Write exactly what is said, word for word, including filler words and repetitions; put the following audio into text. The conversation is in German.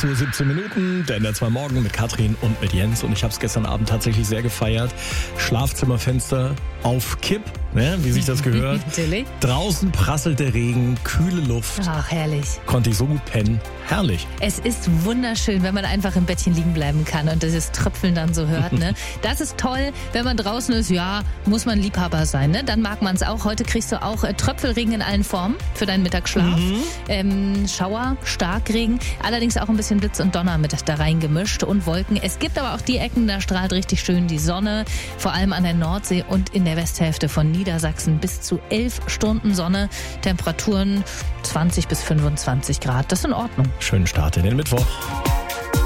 acht Uhr siebzehn Minuten, der N R zwei Morgen mit Katrin und mit Jens. Und ich habe es gestern Abend tatsächlich sehr gefeiert. Schlafzimmerfenster auf Kipp, ne, wie sich das gehört. Natürlich. Draußen prasselt der Regen, kühle Luft. Ach, herrlich. Konnte ich so gut pennen. Herrlich. Es ist wunderschön, wenn man einfach im Bettchen liegen bleiben kann und dieses Tröpfeln dann so hört. Ne? Das ist toll, wenn man draußen ist. Ja, muss man Liebhaber sein. Ne? Dann mag man es auch. Heute kriegst du auch äh, Tröpfelregen in allen Formen für deinen Mittagsschlaf. Mhm. Ähm, Schauer, Starkregen. Allerdings auch ein bisschen Blitz und Donner mit da reingemischt und Wolken. Es gibt aber auch die Ecken, da strahlt richtig schön die Sonne. Vor allem an der Nordsee und in der Westhälfte von Niedersachsen bis zu elf Stunden Sonne. Temperaturen zwanzig bis fünfundzwanzig Grad. Das ist in Ordnung. Schönen Start in den Mittwoch.